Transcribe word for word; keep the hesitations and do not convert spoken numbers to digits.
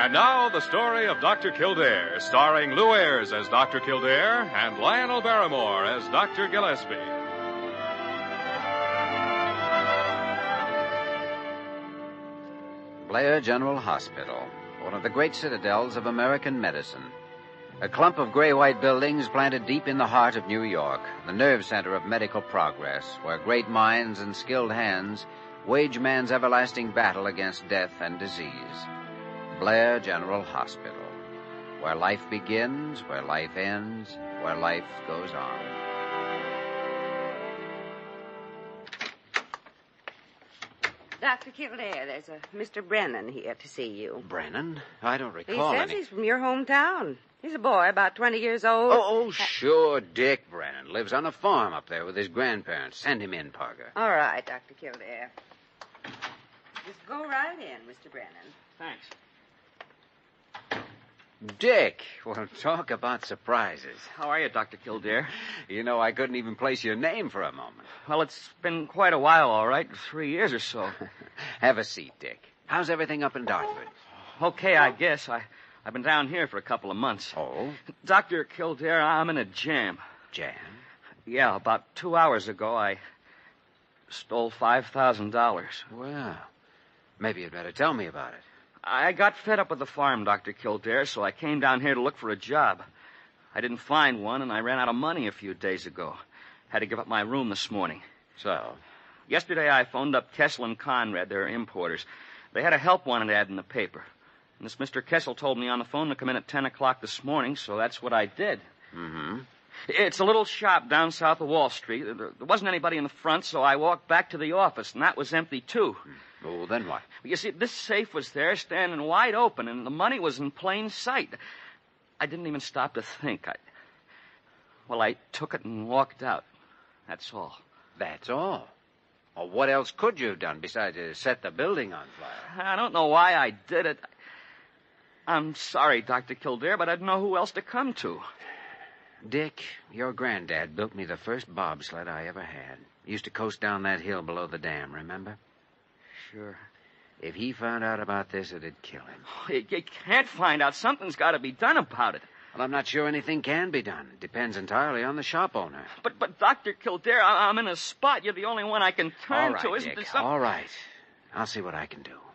And now, the story of Doctor Kildare, starring Lou Ayres as Doctor Kildare and Lionel Barrymore as Doctor Gillespie. Blair General Hospital, one of the great citadels of American medicine. A clump of gray-white buildings planted deep in the heart of New York, the nerve center of medical progress, where great minds and skilled hands wage man's everlasting battle against death and disease. Blair General Hospital, where life begins, where life ends, where life goes on. Doctor Kildare, there's a Mister Brennan here to see you. Brennan? I don't He recall says any... he's from your hometown. He's a boy, about twenty years old. Oh, oh, sure, Dick Brennan. Lives on a farm up there with his grandparents. Send him in, Parker. All right, Doctor Kildare. Just go right in, Mister Brennan. Thanks. Dick, well, talk about surprises. How are you, Doctor Kildare? You know, I couldn't even place your name for a moment. Well, it's been quite a while, all right. Three years or so. Have a seat, Dick. How's everything up in Dartford? Okay, I guess. I, I've been down here for a couple of months. Oh? Doctor Kildare, I'm in a jam. Jam? Yeah, about two hours ago, I stole five thousand dollars. Well, maybe you'd better tell me about it. I got fed up with the farm, Doctor Kildare, so I came down here to look for a job. I didn't find one, and I ran out of money a few days ago. Had to give up my room this morning. So? Yesterday, I phoned up Kessel and Conrad, they're importers. They had a help wanted ad in the paper. And this Mister Kessel told me on the phone to come in at ten o'clock this morning, so that's what I did. Mm-hmm. It's a little shop down south of Wall Street. There wasn't anybody in the front, so I walked back to the office, and that was empty, too. Oh, then what? You see, this safe was there, standing wide open, and the money was in plain sight. I didn't even stop to think. I, well, I took it and walked out. That's all. That's all? Well, what else could you have done besides to set the building on fire? I don't know why I did it. I'm sorry, Doctor Kildare, but I didn't know who else to come to. Dick, your granddad built me the first bobsled I ever had. Used to coast down that hill below the dam, remember? Sure. If he found out about this, it'd kill him. You, you can't find out. Something's got to be done about it. Well, I'm not sure anything can be done. It depends entirely on the shop owner. But, but Doctor Kildare, I, I'm in a spot. You're the only one I can turn all right, to. Isn't Dick, there some... all right. I'll see what I can do.